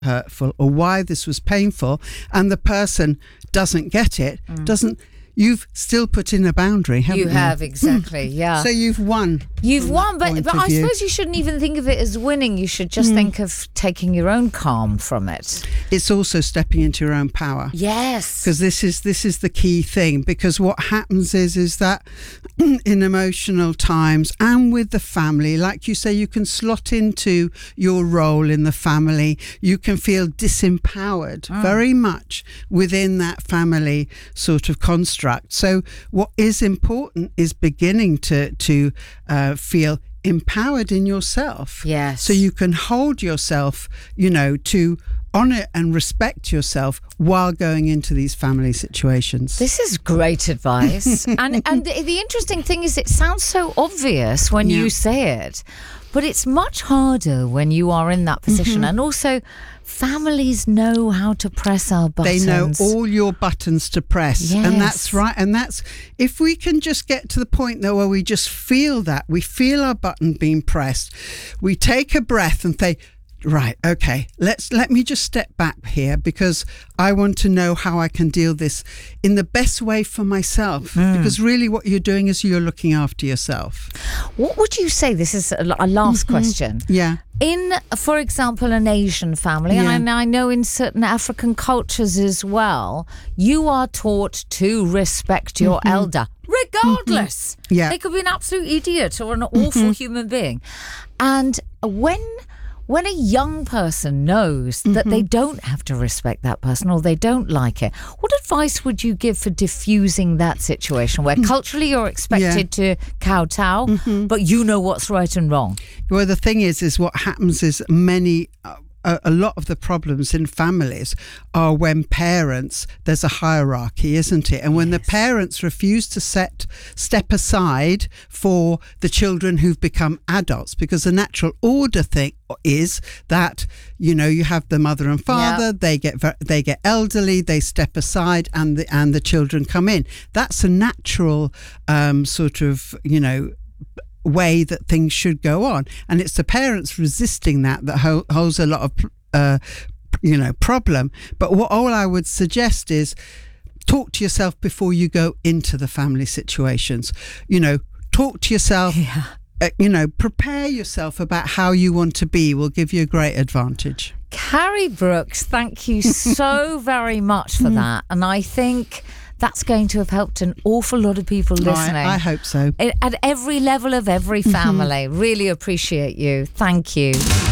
hurtful or why this was painful, and the person doesn't get it, you've still put in a boundary, haven't you? You have, exactly, yeah. So you've won. You've won, but I suppose you shouldn't even think of it as winning. You should just think of taking your own calm from it. It's also stepping into your own power. Yes. Because this is the key thing. Because what happens is that in emotional times and with the family, like you say, you can slot into your role in the family. You can feel disempowered very much within that family sort of construct. So what is important is beginning to feel empowered in yourself. Yes. So you can hold yourself, to honour and respect yourself while going into these family situations. This is great advice. and the interesting thing is, it sounds so obvious when you say it, but it's much harder when you are in that position. And also, families know how to press our buttons. They know all your buttons to press. Yes. And that's right. And that's, if we can just get to the point though where we just feel that, we feel our button being pressed, we take a breath and say, right, okay, let me just step back here, because I want to know how I can deal this in the best way for myself. Because really what you're doing is you're looking after yourself. What would you say, this is a last question. Yeah. In, for example, an Asian family, and I know in certain African cultures as well, you are taught to respect your elder, regardless. Yeah. They could be an absolute idiot or an awful human being. And when a young person knows that they don't have to respect that person or they don't like it, what advice would you give for diffusing that situation where culturally you're expected to kowtow, but you know what's right and wrong? Well, the thing is what happens is a lot of the problems in families are when parents, there's a hierarchy, isn't it? And when the parents refuse to step aside for the children who've become adults, because the natural order thing is that, you have the mother and father, they get elderly, they step aside, and the children come in. That's a natural sort of, way that things should go on, and it's the parents resisting that holds a lot of problem. But all I would suggest is talk to yourself before you go into the family situations. Talk to yourself. Prepare yourself about how you want to be will give you a great advantage. Carrie Brooks, thank you so very much for that, and I think that's going to have helped an awful lot of people listening. I hope so. At every level of every family. Really appreciate you. Thank you.